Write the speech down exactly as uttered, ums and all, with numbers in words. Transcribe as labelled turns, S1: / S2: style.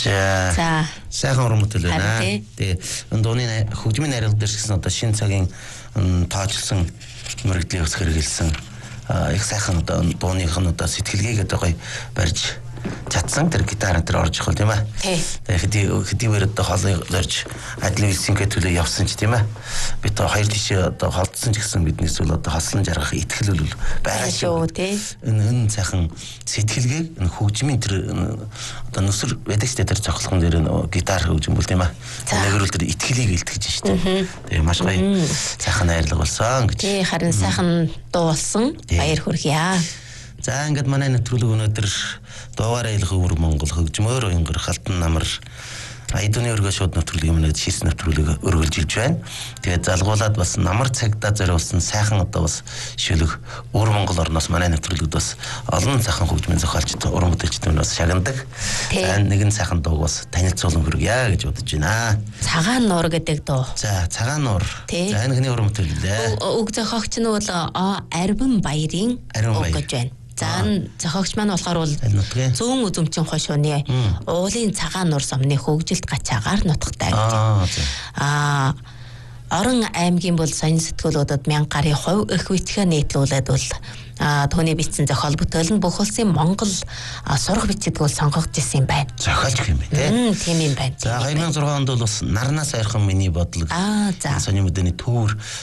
S1: За.
S2: Сайхан уран бүтээл байна. Тэгээ дууны хөгжмийн найруулга дээр гэсэн одоо шинэ цагийн тоожлсон мөрөгдлийг ус хэрэгэлсэн их сайхан одоо дууных нь одоо сэтгэлгээг одоо гоё барьж чадсан тэр гитар энэ орж ирэх тийм ээ. Тэгээ хэдий хэдийгээр одоо хоолой зорж ажлын висингээ төлөө явсан ч тийм ээ. Би одоо хоёр тишээ одоо холдсон ч гэсэн биднээс бол одоо хослон жаргах итгэл бол байгаа шүү
S1: тий.
S2: Энэ энэ сайхан сэтгэлгээг энэ хөгжмийн тэр одоо нүсэр байдаг ч тэр цогцлогон дээр гитар хөгжим бол тийм ээ. Нэгэрүүл тэр итгэлийг илтгэж шүү дээ. Тэгээ маш гоё сайхан найрлага болсон гэж.
S1: Тий харин сайхан дуу болсон. Баяр хүргье.
S2: За ингээд манай нэвтрүүлэг өнөөдөр дуугаар аялах өвөр Монгол хөгжмөөр уянгар халтан намар айдууны өргөө шууд нэвтрүүлэг юм нэгэд шийс нэвтрүүлэг өргөлжилж байна. Тэгээд залгуулад бас намар цагдаа зориулсан сайхан одоо бас шүлэг өвөр Монгол орноос манай нэвтрүүлэгд бас олон сайхан хөгжмийн зохиолчд уран бүтээлчд бас шагнадаг. За нэгэн сайхан дуу бас танилцуулан хүргье гэж бодож байна.
S1: Цагаан нуур гэдэг дуу.
S2: За цагаан нуур. За энэ хний уран бүтээл лээ.
S1: Үг зохиогч нь бол Арвин Баярын үг гэж байна. За зохиогч маань болохоор бол зүүн үзэмчин хошууны уулын цагаан нуур сумны хөгжилт гачаагаар нутагтай гэж. Аа орон аймгийн бол сонин сэтгүүлүүдэд мянган гаруй хувь их бичгээ нийтлүүлээд бол түүний бичсэн зохиол бүтээл нь бүх улсын Монгол сурах бичигдгүүл сонгогдож ирсэн юм байна.
S2: Зохиолч юм байна
S1: тийм юм байна.
S2: За две тысячи шесть онд бол бас нарнаас ойрхон миний бодлого
S1: аа за
S2: сонин мэдээний төвөр